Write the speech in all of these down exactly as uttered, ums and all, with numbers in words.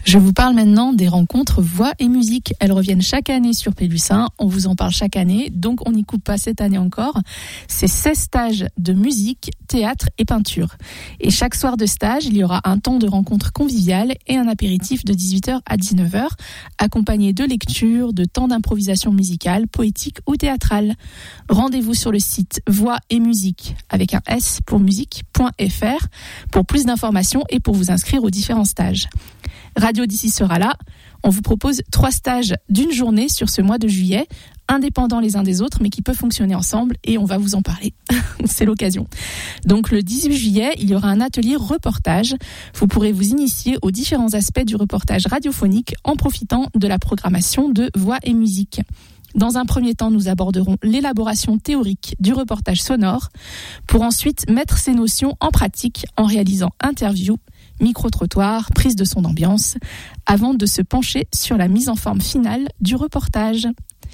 Je vous parle maintenant des rencontres Voix et Musique. Elles reviennent chaque année sur Pélussin. On vous en parle chaque année, donc on n'y coupe pas cette année encore. C'est seize stages de musique, théâtre et peinture. Et chaque soir de stage, il y aura un temps de rencontre conviviale et un apéritif de dix-huit heures à dix-neuf heures, accompagné de lectures, de temps d'improvisation musicale, poétique ou théâtrale. Rendez-vous sur le site Voix et Musique, avec un S pour musique point f r, pour plus d'informations et pour vous inscrire aux différents stages. Radio d'ici sera là. On vous propose trois stages d'une journée sur ce mois de juillet, indépendants les uns des autres, mais qui peuvent fonctionner ensemble, et on va vous en parler. C'est l'occasion. Donc le dix-huit juillet, il y aura un atelier reportage. Vous pourrez vous initier aux différents aspects du reportage radiophonique en profitant de la programmation de Voix et Musique. Dans un premier temps, nous aborderons l'élaboration théorique du reportage sonore, pour ensuite mettre ces notions en pratique en réalisant interviews, micro-trottoir, prise de son d'ambiance, avant de se pencher sur la mise en forme finale du reportage.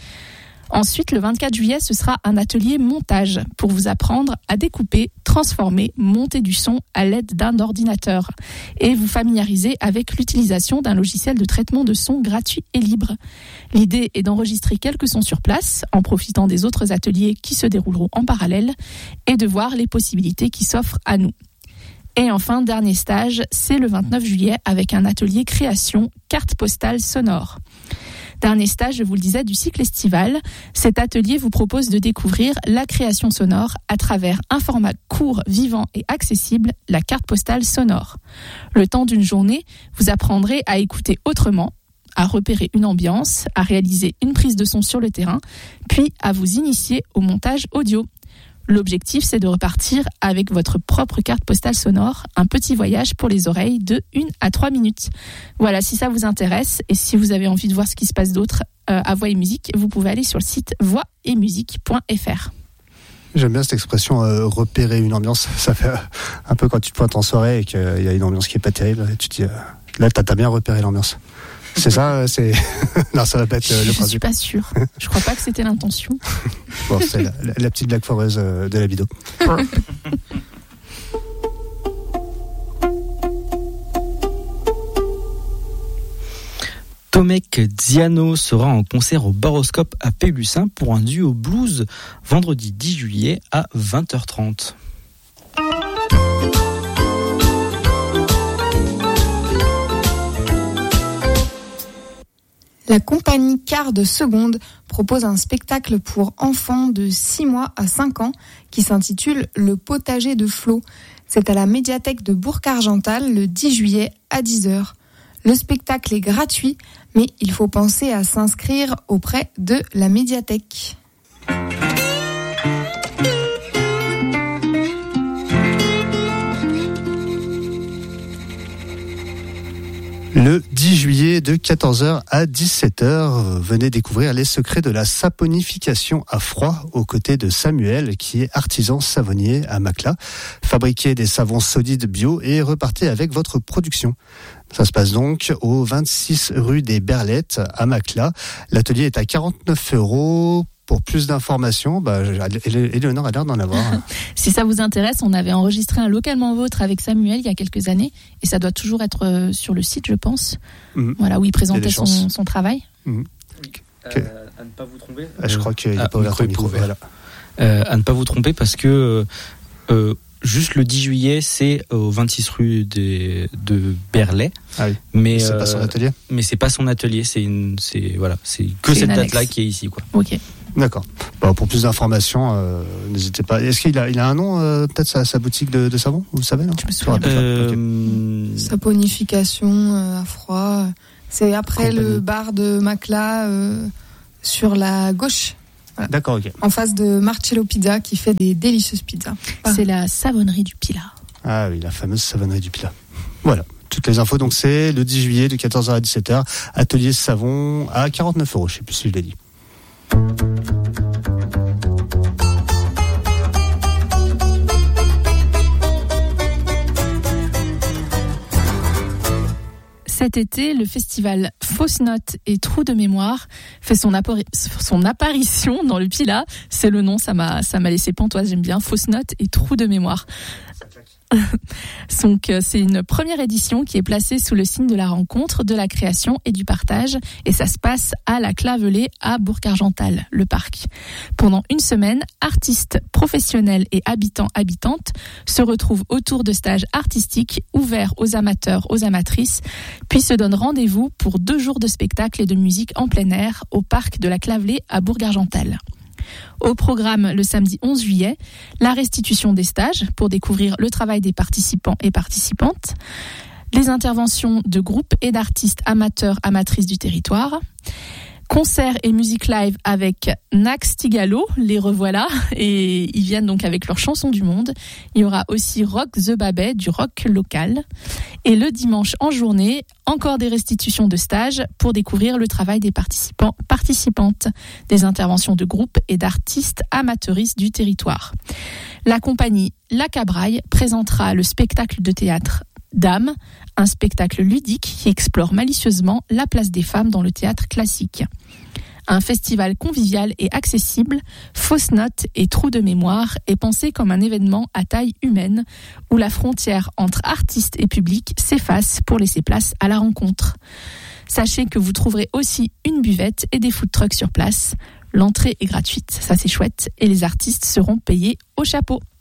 Ensuite, le vingt-quatre juillet, ce sera un atelier montage pour vous apprendre à découper, transformer, monter du son à l'aide d'un ordinateur et vous familiariser avec l'utilisation d'un logiciel de traitement de son gratuit et libre. L'idée est d'enregistrer quelques sons sur place en profitant des autres ateliers qui se dérouleront en parallèle et de voir les possibilités qui s'offrent à nous. Et enfin, dernier stage, c'est le vingt-neuf juillet avec un atelier création carte postale sonore. Dernier stage, je vous le disais, du cycle estival. Cet atelier vous propose de découvrir la création sonore à travers un format court, vivant et accessible, la carte postale sonore. Le temps d'une journée, vous apprendrez à écouter autrement, à repérer une ambiance, à réaliser une prise de son sur le terrain, puis à vous initier au montage audio. L'objectif, c'est de repartir avec votre propre carte postale sonore, un petit voyage pour les oreilles de une à trois minutes. Voilà, si ça vous intéresse et si vous avez envie de voir ce qui se passe d'autre euh, à Voix et Musique, vous pouvez aller sur le site voix et musique point f r. J'aime bien cette expression euh, repérer une ambiance. Ça fait euh, un peu quand tu te pointes en soirée et qu'il y a une ambiance qui est pas terrible, et tu te dis, euh, là t'as, t'as bien repéré l'ambiance. C'est ça, c'est. Non, ça va pas être le principe. Je suis pas sûre. Je crois pas que c'était l'intention. Bon, c'est la, la, la petite blague foireuse de la vidéo. Tomek Ziano sera en concert au Baroscope à Pélussin pour un duo blues vendredi dix juillet à vingt heures trente. La compagnie Quart de Seconde propose un spectacle pour enfants de six mois à cinq ans qui s'intitule Le potager de Flo. C'est à la médiathèque de Bourg-Argental le dix juillet à dix heures. Le spectacle est gratuit, mais il faut penser à s'inscrire auprès de la médiathèque. Le dix juillet de quatorze heures à dix-sept heures, venez découvrir les secrets de la saponification à froid aux côtés de Samuel, qui est artisan savonnier à Macla. Fabriquez des savons solides bio et repartez avec votre production. Ça se passe donc au vingt-six rue des Berlettes à Macla. L'atelier est à quarante-neuf euros. Pour plus d'informations, bah, Éléonore a l'air d'en avoir. Si ça vous intéresse, on avait enregistré un Localement Vôtre avec Samuel il y a quelques années, et ça doit toujours être sur le site, je pense. Mmh. Voilà, où il présentait il son, son travail. Mmh. Oui. Euh, à ne pas vous tromper. Euh, je crois qu'il n'a pas ouvert son micro. Voilà. Euh, à ne pas vous tromper parce que euh, juste le dix juillet, c'est au vingt-six rue des, de Berlay. Ah oui. Mais c'est euh, pas son atelier. Mais c'est pas son atelier, c'est une, c'est voilà, c'est que c'est cette date-là qui est ici, quoi. Ok. D'accord. Bon, pour plus d'informations, euh, n'hésitez pas. Est-ce qu'il a, il a un nom, euh, peut-être sa, sa boutique de, de savon, vous le savez, non? Je me souviens. Euh, okay. Saponification euh, à froid. C'est après Compagnie. Le bar de Macla euh, sur la gauche. Voilà. D'accord, ok. En face de Marcello Pizza qui fait des délicieuses pizzas. C'est la savonnerie du Pilat. Ah oui, la fameuse savonnerie du Pilat. Voilà. Toutes les infos, donc c'est le dix juillet de quatorze heures à dix-sept heures. Atelier savon à quarante-neuf euros. Je sais plus si je l'ai dit. Cet été, le festival Fausse Note et Trou de mémoire fait son, appari- son apparition dans le Pilat. C'est le nom, ça m'a, ça m'a laissé pantoise, j'aime bien. Fausse Note et Trou de mémoire. Donc, c'est une première édition qui est placée sous le signe de la rencontre, de la création et du partage. Et ça se passe à la Clavelée à Bourg-Argental, le parc. Pendant une semaine, artistes, professionnels et habitants, habitantes se retrouvent autour de stages artistiques ouverts aux amateurs, aux amatrices, puis se donnent rendez-vous pour deux jours de spectacles et de musique en plein air au parc de la Clavelée à Bourg-Argental. Au programme, le samedi onze juillet, la restitution des stages pour découvrir le travail des participants et participantes, les interventions de groupes et d'artistes amateurs, amatrices du territoire, concerts et musique live avec Nax Tigalo, les revoilà, et ils viennent donc avec leurs chansons du monde. Il y aura aussi Rock the Babet, du rock local. Et le dimanche en journée, encore des restitutions de stages pour découvrir le travail des participants, participantes, des interventions de groupes et d'artistes amateuristes du territoire. La compagnie La Cabraille présentera le spectacle de théâtre Dame, un spectacle ludique qui explore malicieusement la place des femmes dans le théâtre classique. Un festival convivial et accessible, fausses notes et trous de mémoire est pensé comme un événement à taille humaine où la frontière entre artistes et public s'efface pour laisser place à la rencontre. Sachez que vous trouverez aussi une buvette et des food trucks sur place. L'entrée est gratuite, ça c'est chouette, et les artistes seront payés au chapeau.